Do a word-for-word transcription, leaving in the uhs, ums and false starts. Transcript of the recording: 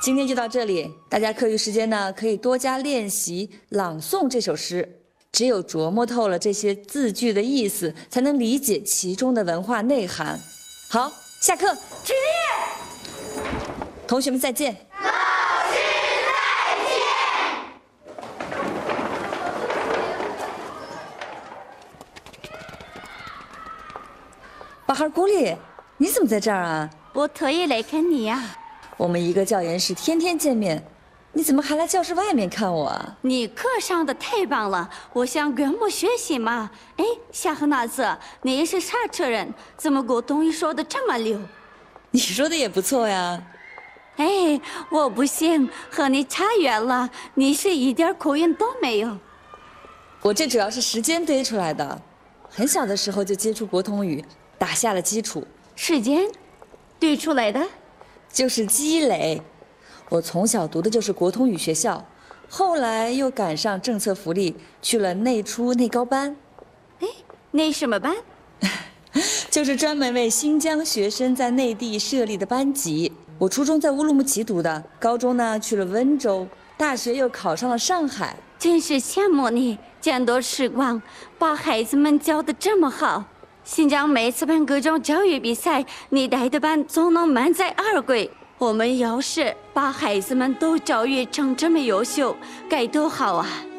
今天就到这里，大家课余时间呢可以多加练习朗诵这首诗。只有琢磨透了这些字句的意思，才能理解其中的文化内涵。好，下课， 起立， 同学们再见。 老师再见。 巴哈尔古里，你怎么在这儿啊？ 我特意来看你呀、啊。 我们一个教研室天天见面，你怎么还来教室外面看我啊？ 你课上的太棒了，我想跟我学习嘛。哎，夏赫纳斯，你也是沙特人，怎么广东语说的这么溜？ 你说的也不错呀。 哎，我不行，和你差远了，你是一点口音都没有。 我这主要是时间堆出来的，很小的时候就接触国通语，打下了基础。 时间堆出来的？ 就是积累。我从小读的就是国通语学校，后来又赶上政策福利，去了内初内高班。 哎，内什么班？ 就是专门为新疆学生在内地设立的班级。我初中在乌鲁木齐读的，高中呢去了温州，大学又考上了上海。 真是羡慕你，见多识广，把孩子们教得这么好。新疆每次办各种教育比赛，你带的班总能满载而归。我们要是把孩子们都教育成这么优秀，该多好啊！